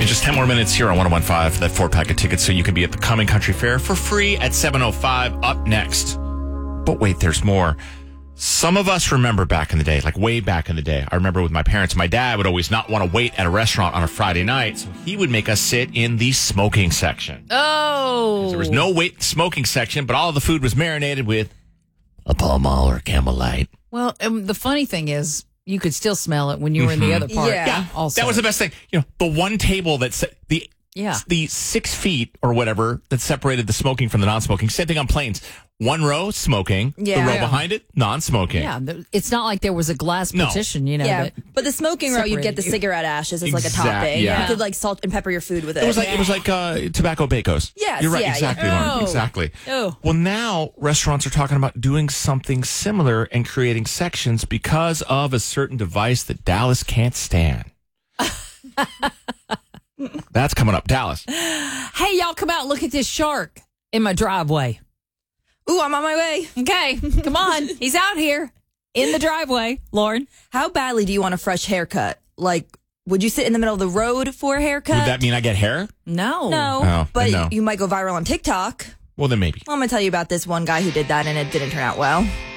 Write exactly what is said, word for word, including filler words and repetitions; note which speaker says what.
Speaker 1: In just ten more minutes here on one oh one point five, that four-pack of tickets so you can be at the Coming Country Fair for free at seven oh five up next. But wait, there's more. Some of us remember back in the day, like way back in the day. I remember with my parents, my dad would always not want to wait at a restaurant on a Friday night, so he would make us sit in the smoking section.
Speaker 2: Oh.
Speaker 1: There was no wait in the smoking section, but all of the food was marinated with a Pall Mall or Camel Light.
Speaker 2: Well, um, the funny thing is, you could still smell it when you were in the other part.
Speaker 3: Yeah.
Speaker 1: Yeah,
Speaker 2: also.
Speaker 1: that was the best thing. You know, the one table that se- the
Speaker 2: Yeah.
Speaker 1: the six feet or whatever that separated the smoking from the non-smoking. Same thing on planes. One row smoking,
Speaker 3: Yeah.
Speaker 1: the row
Speaker 3: Yeah.
Speaker 1: behind it non-smoking.
Speaker 2: Yeah, th- it's not like there was a glass
Speaker 1: No.
Speaker 2: partition, you know.
Speaker 3: Yeah,
Speaker 2: that
Speaker 3: but the smoking row, you get the
Speaker 2: separated you.
Speaker 3: cigarette ashes as like a
Speaker 1: Exact-
Speaker 3: topping.
Speaker 1: yeah.
Speaker 3: You could like salt and pepper your food with it.
Speaker 1: It was like it was like uh, tobacco bacos.
Speaker 3: Yes,
Speaker 1: you're right.
Speaker 3: yeah,
Speaker 1: exactly,
Speaker 2: yeah.
Speaker 1: Lauren.
Speaker 2: Oh.
Speaker 1: Exactly.
Speaker 2: Oh.
Speaker 1: Well, now restaurants are talking about doing something similar and creating sections because of a certain device that Dallas can't stand. That's coming up, Dallas.
Speaker 2: Hey, y'all, come out and look at this shark in my driveway.
Speaker 3: Ooh, I'm on my way.
Speaker 2: Okay, come on. He's out here in the driveway, Lauren.
Speaker 3: How badly do you want a fresh haircut? Like, would you sit in the middle of the road for a haircut?
Speaker 1: Would that mean I get hair?
Speaker 2: No.
Speaker 3: No,
Speaker 1: Oh,
Speaker 3: but
Speaker 1: no.
Speaker 3: you might go viral on TikTok.
Speaker 1: Well, then maybe.
Speaker 3: Well, I'm going to tell you about this one guy who did that and it didn't turn out well.